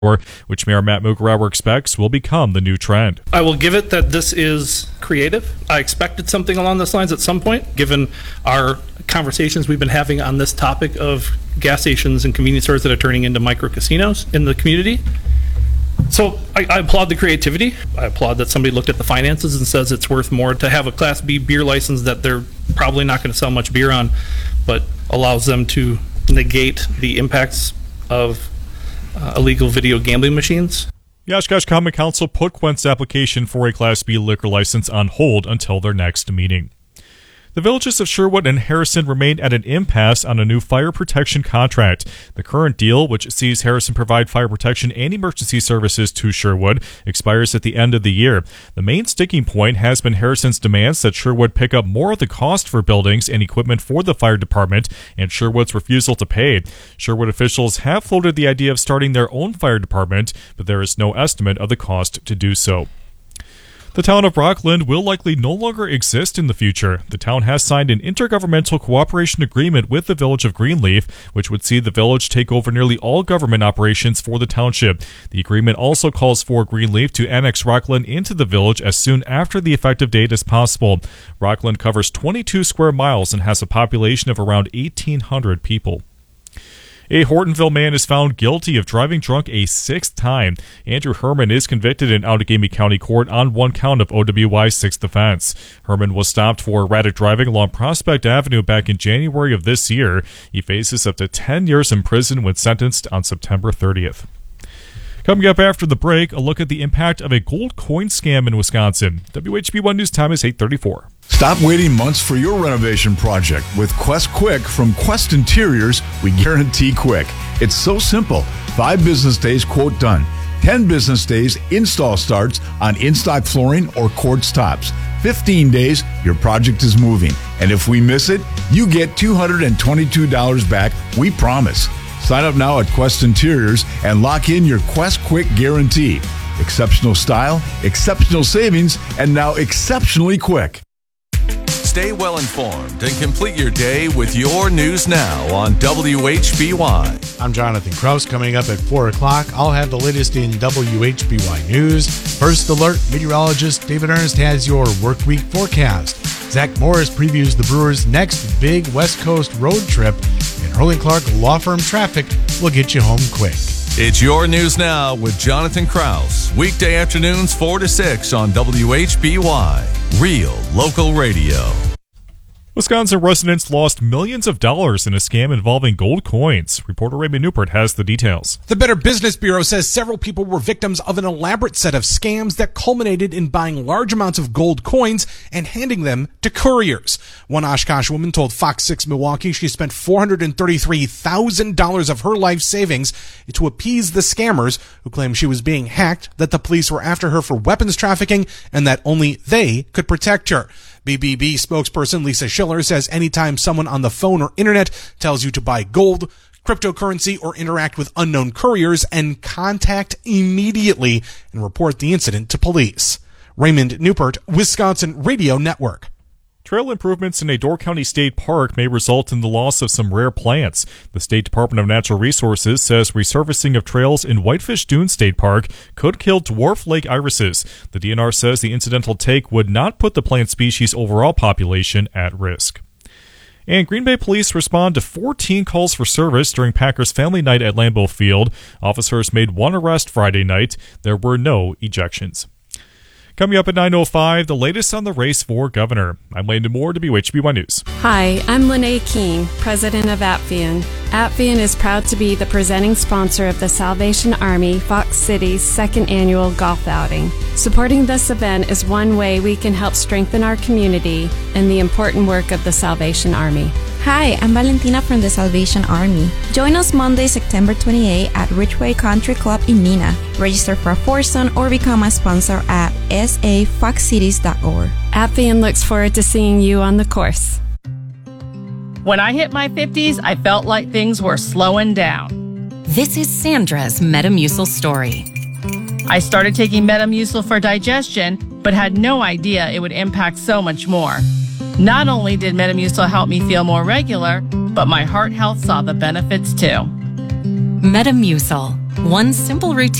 which Mayor Matt Mukarauer expects will become the new trend. I will give it that this is creative. I expected something along those lines at some point, given our conversations we've been having on this topic of gas stations and convenience stores that are turning into micro casinos in the community. So I applaud the creativity. I applaud that somebody looked at the finances and says it's worth more to have a Class B beer license that they're probably not going to sell much beer on, but allows them to negate the impacts of illegal video gambling machines. The Oshkosh Common Council put Quent's application for a Class B liquor license on hold until their next meeting. The villages of Sherwood and Harrison remain at an impasse on a new fire protection contract. The current deal, which sees Harrison provide fire protection and emergency services to Sherwood, expires at the end of the year. The main sticking point has been Harrison's demands that Sherwood pick up more of the cost for buildings and equipment for the fire department, and Sherwood's refusal to pay. Sherwood officials have floated the idea of starting their own fire department, but there is no estimate of the cost to do so. The town of Rockland will likely no longer exist in the future. The town has signed an intergovernmental cooperation agreement with the village of Greenleaf, which would see the village take over nearly all government operations for the township. The agreement also calls for Greenleaf to annex Rockland into the village as soon after the effective date as possible. Rockland covers 22 square miles and has a population of around 1,800 people. A Hortonville man is found guilty of driving drunk a sixth time. Andrew Herman is convicted in Outagamie County Court on one count of OWI's sixth offense. Herman was stopped for erratic driving along Prospect Avenue back in January of this year. He faces up to 10 years in prison when sentenced on September 30th. Coming up after the break, a look at the impact of a gold coin scam in Wisconsin. WHB1 News Time is 8:34. Stop waiting months for your renovation project. With Quest Quick from Quest Interiors, we guarantee quick. It's so simple. 5 business days, quote done. 10 business days, install starts on in-stock flooring or quartz tops. 15 days, your project is moving. And if we miss it, you get $222 back, we promise. Sign up now at Quest Interiors and lock in your Quest Quick guarantee. Exceptional style, exceptional savings, and now exceptionally quick. Stay well informed and complete your day with your news now on WHBY. I'm Jonathan Kraus. Coming up at 4 o'clock, I'll have the latest in WHBY news. First alert, meteorologist David Ernst has your work week forecast. Zach Morris previews the Brewers' next big West Coast road trip. And Hurley Clark Law Firm Traffic will get you home quick. It's your news now with Jonathan Kraus. Weekday afternoons 4 to 6 on WHBY. Real local radio. Wisconsin residents lost millions of dollars in a scam involving gold coins. Reporter Raymond Newport has the details. The Better Business Bureau says several people were victims of an elaborate set of scams that culminated in buying large amounts of gold coins and handing them to couriers. One Oshkosh woman told Fox 6 Milwaukee she spent $433,000 of her life savings to appease the scammers who claimed she was being hacked, that the police were after her for weapons trafficking, and that only they could protect her. BBB spokesperson Lisa Schiller says anytime someone on the phone or internet tells you to buy gold, cryptocurrency, or interact with unknown couriers, and contact immediately and report the incident to police. Raymond Newport, Wisconsin Radio Network. Trail improvements in a Door County State Park may result in the loss of some rare plants. The State Department of Natural Resources says resurfacing of trails in Whitefish Dune State Park could kill dwarf lake irises. The DNR says the incidental take would not put the plant species' overall population at risk. And Green Bay police respond to 14 calls for service during Packers Family Night at Lambeau Field. Officers made one arrest Friday night. There were no ejections. Coming up at 9:05, the latest on the race for governor. I'm Landon Moore, WHBY News. Hi, I'm Lene King, president of Appian. Appian is proud to be the presenting sponsor of the Salvation Army Fox City's second annual golf outing. Supporting this event is one way we can help strengthen our community and the important work of the Salvation Army. Hi, I'm Valentina from the Salvation Army. Join us Monday, September 28 at Ridgeway Country Club in Neenah. Register for a foursome or become a sponsor at safoxcities.org. Appian looks forward to seeing you on the course. When I hit my 50s, I felt like things were slowing down. This is Sandra's Metamucil story. I started taking Metamucil for digestion, but had no idea it would impact so much more. Not only did Metamucil help me feel more regular, but my heart health saw the benefits too. Metamucil, One simple routine